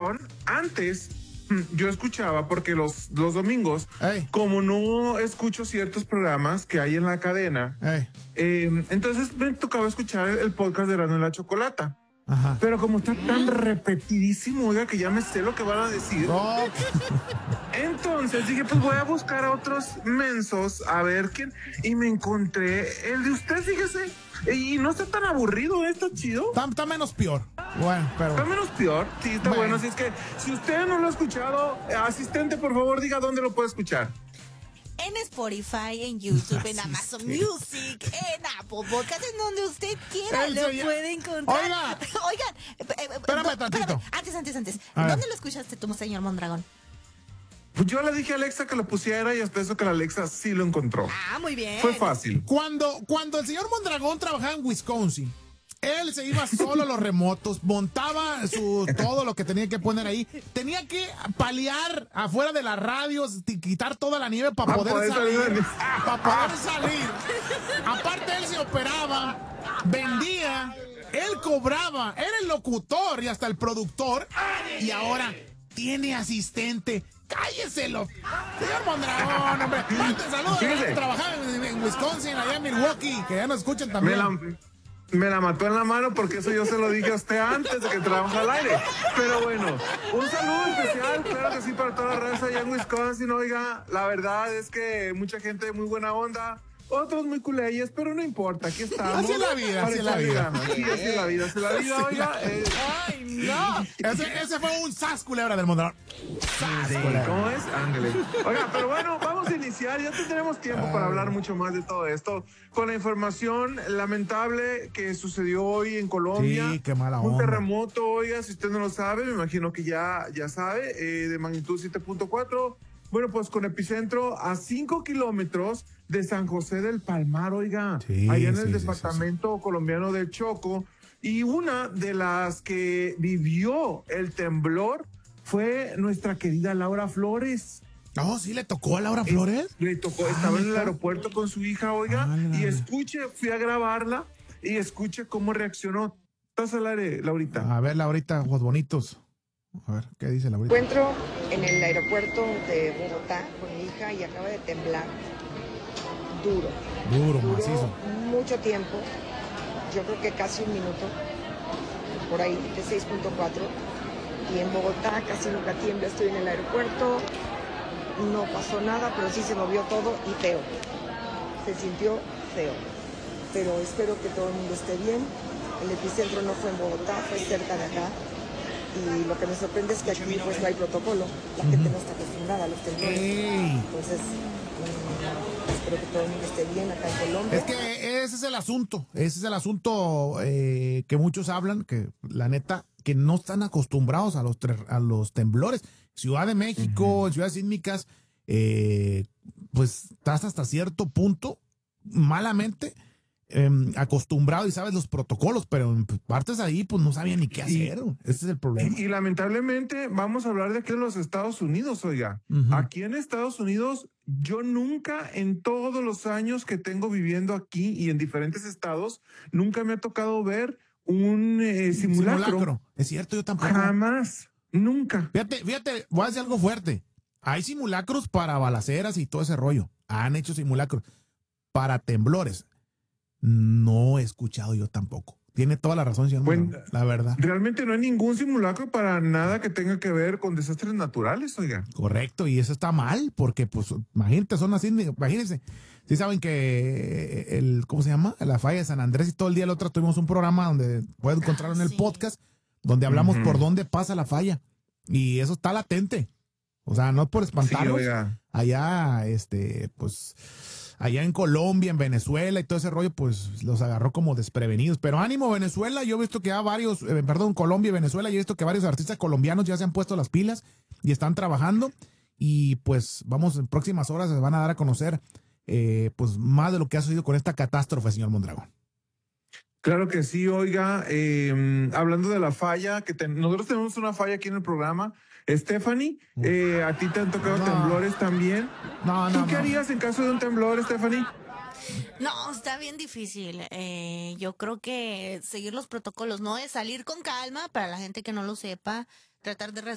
razón, antes yo escuchaba, porque los domingos, Ey. como no escucho ciertos programas que hay en la cadena, entonces me tocaba escuchar el podcast de Erasmo y la Chocolata. Ajá. Pero como está tan repetidísimo, oiga, que ya me sé lo que van a decir. Oh, Entonces dije, pues voy a buscar a otros mensos, a ver quién. Y me encontré el de usted, fíjese. Y no está tan aburrido, está chido. está menos peor. Bueno, pero... Está menos peor. Sí, está bueno. Así es que, si usted no lo ha escuchado, asistente, por favor, diga dónde lo puede escuchar. En Spotify, en YouTube, en Amazon Music, en Apple Podcast, en donde usted quiera lo puede encontrar. Oigan, espérame tantito. Antes. ¿Dónde lo escuchaste tú, señor Mondragón? Pues yo le dije a Alexa que lo pusiera y hasta eso que la Alexa sí lo encontró. Ah, muy bien. Fue fácil. Cuando el señor Mondragón trabajaba en Wisconsin, él se iba solo a los remotos, montaba todo lo que tenía que poner ahí, tenía que paliar afuera de las radios, quitar toda la nieve para poder salir. Aparte él se operaba, vendía, él cobraba, era el locutor y hasta el productor, y ahora tiene asistente. ¡Cálleselo! Señor Mondragón, hombre. Saludos. Trabajaba en Wisconsin, allá en Milwaukee, que ya nos escuchan también. Me la mató en la mano porque eso yo se lo dije a usted antes de que entráramos al aire. Pero bueno, un saludo especial, claro que sí, para toda la raza allá en Wisconsin. Oiga, la verdad es que mucha gente de muy buena onda, otros muy culeyes, pero no importa, aquí estamos. Así es la vida, así es la vida. Sí, así es la vida, así es la vida, oiga. ¡Ay, no! Ese fue un sas culebra del Mondragón. Sí, ¿cómo es? Ángel. Oiga, pero bueno, vamos a iniciar. Ya tendremos tiempo para hablar mucho más de todo esto. Con la información lamentable que sucedió hoy en Colombia. Sí, qué mala Un onda. terremoto, oiga, si usted no lo sabe, me imagino que ya sabe, de magnitud 7.4. Bueno, pues con epicentro a 5 kilómetros de San José del Palmar, oiga. Sí, allá en el sí, departamento colombiano del Choco. Y una de las que vivió el temblor fue nuestra querida Laura Flores. Oh, ¿sí le tocó a Laura Flores? Le tocó, estaba en el aeropuerto con su hija, oiga, y fui a grabarla y escuche cómo reaccionó. ¿Estás al aire, Laurita? A ver, Laurita, ojos bonitos. A ver, ¿qué dice Laurita? Encuentro en el aeropuerto de Bogotá con mi hija y acaba de temblar duro, macizo. Mucho tiempo, yo creo que casi un minuto, por ahí, de 6.4. Y en Bogotá casi nunca tiembla, estoy en el aeropuerto, no pasó nada, pero sí se movió todo y feo. Se sintió feo. Pero espero que todo el mundo esté bien. El epicentro no fue en Bogotá, fue cerca de acá. Y lo que me sorprende es que aquí pues no hay protocolo. La gente no está acostumbrada a los temblores. Entonces, espero que todo el mundo esté bien acá en Colombia. Es que ese es el asunto que muchos hablan, que la neta, que no están acostumbrados a los temblores. Ciudad de México, en ciudades sísmicas, pues estás hasta cierto punto malamente acostumbrado y sabes los protocolos, pero en partes ahí pues no sabían ni qué hacer. Ese es el problema. Y lamentablemente vamos a hablar de aquí en los Estados Unidos, oiga. Aquí en Estados Unidos, yo nunca en todos los años que tengo viviendo aquí y en diferentes estados, nunca me ha tocado ver un simulacro. Es cierto, yo tampoco. Jamás, nunca. Fíjate, voy a decir algo fuerte. Hay simulacros para balaceras y todo ese rollo. Han hecho simulacros para temblores. No he escuchado yo tampoco. Tiene toda la razón, señor. Bueno, la verdad. Realmente no hay ningún simulacro para nada que tenga que ver con desastres naturales, oiga. Correcto, y eso está mal, porque pues imagínate, son así, imagínense. Sí saben que ¿cómo se llama? La falla de San Andrés y todo el día el otro tuvimos un programa donde pueden encontrarlo en el podcast, donde hablamos por dónde pasa la falla. Y eso está latente. O sea, no es por espantarlos. Sí, allá, pues allá en Colombia, en Venezuela y todo ese rollo, pues los agarró como desprevenidos. Pero ánimo, Venezuela, yo he visto que Colombia y Venezuela, yo he visto que varios artistas colombianos ya se han puesto las pilas y están trabajando. Y pues vamos, en próximas horas se van a dar a conocer pues más de lo que ha sucedido con esta catástrofe, señor Mondragón. Claro que sí, oiga, hablando de la falla, nosotros tenemos una falla aquí en el programa. Stephanie, a ti te han tocado temblores también. ¿Tú qué harías en caso de un temblor, Stephanie? No, está bien difícil. Yo creo que seguir los protocolos, ¿no? Es salir con calma, para la gente que no lo sepa, tratar de